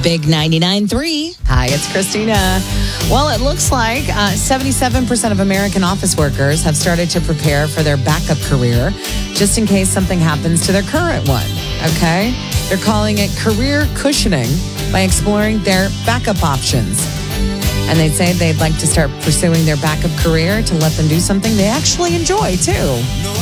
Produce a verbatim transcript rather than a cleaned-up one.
Big ninety-nine point three. Hi, it's Christina. Well, it looks like uh, seventy-seven percent of American office workers have started to prepare for their backup career just in case something happens to their current one, okay? They're calling it career cushioning by exploring their backup options. And they say they'd like to start pursuing their backup career to let them do something they actually enjoy, too.